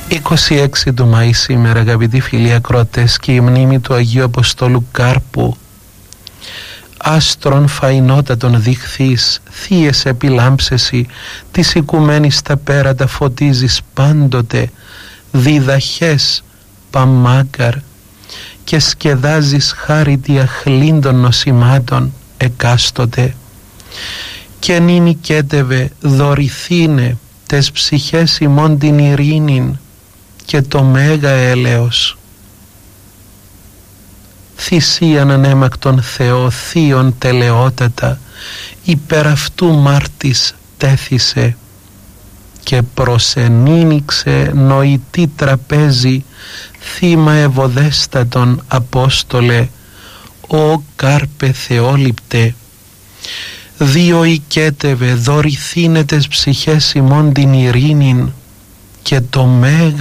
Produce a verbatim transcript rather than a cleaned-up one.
είκοσι έξι του Μαΐ σήμερα, αγαπητοί φίλοι ακροατές, και η μνήμη του Αγίου Αποστόλου Κάρπου. Άστρον φαϊνότατον διχθείς, θείες επιλάμψεσι, της οικουμένης τα πέρατα φωτίζεις πάντοτε, διδαχές παμάκαρ, και σκεδάζεις χάρητη αχλήν των νοσημάτων εκάστοτε. Και νυν οικέτευε δωρηθήνε τες ψυχές ημών την ειρήνην και το μέγα έλεος. Θυσίαν ανέμακτον Θεό θείον τελεότατα, υπέρ αυτού μάρτης τέθησε, και προσενήνιξε νοητή τραπέζι, θύμα ευωδέστατον Απόστολε, ο Κάρπε Θεόληπτε. Δύο οικέτευε δωρηθήνε τες ψυχές ημών την ειρήνην και το μέγα